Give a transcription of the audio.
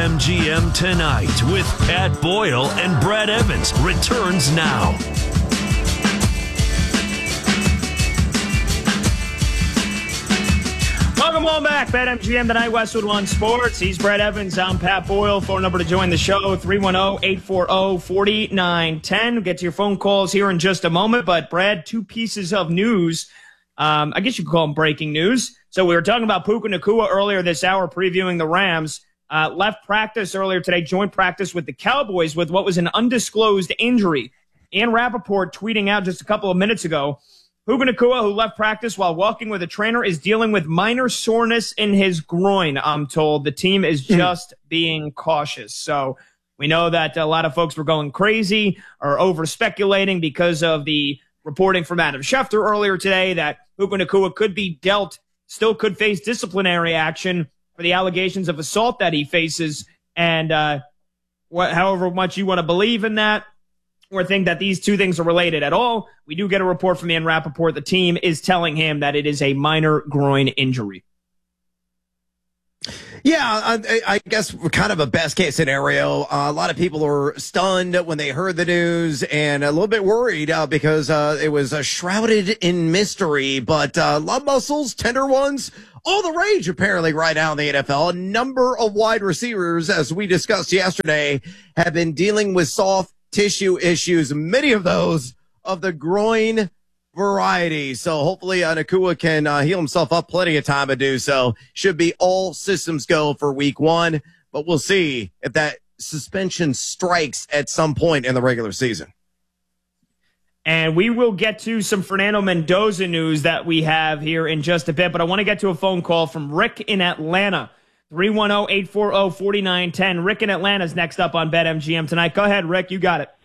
BetMGM Tonight with Pat Boyle and Brad Evans returns now. Welcome on back. BetMGM Tonight, Westwood One Sports. He's Brad Evans. I'm Pat Boyle. Phone number to join the show, 310-840-4910. We'll get to your phone calls here in just a moment. But, Brad, two pieces of news. I guess you could call them breaking news. So we were talking about Puka Nacua earlier this hour, previewing the Rams. Left practice earlier today, joint practice with the Cowboys with what was an undisclosed injury. Ian Rappaport tweeting out just a couple of minutes ago, Puka Nacua, who left practice while walking with a trainer, is dealing with minor soreness in his groin, I'm told. The team is just being cautious. So we know that a lot of folks were going crazy or over-speculating because of the reporting from Adam Schefter earlier today that Puka Nacua could be dealt, still could face disciplinary action for the allegations of assault that he faces. And however much you want to believe in that, or think that these two things are related at all, we do get a report from Ian Rappaport. The team is telling him that it is a minor groin injury. Yeah, I guess kind of a best case scenario. A lot of people were stunned when they heard the news and a little bit worried because it was shrouded in mystery. But love muscles, tender ones, all the rage apparently right now in the NFL. A number of wide receivers, as we discussed yesterday, have been dealing with soft tissue issues, many of those of the groin variety. So hopefully Nacua can heal himself up. Plenty of time to do so. Should be all systems go for week one, but we'll see if that suspension strikes at some point in the regular season. And we will get to some Fernando Mendoza news that we have here in just a bit, but I want to get to a phone call from Rick in Atlanta. 310-840-4910. Rick in Atlanta is next up on BetMGM Tonight. Go ahead, Rick. You got it.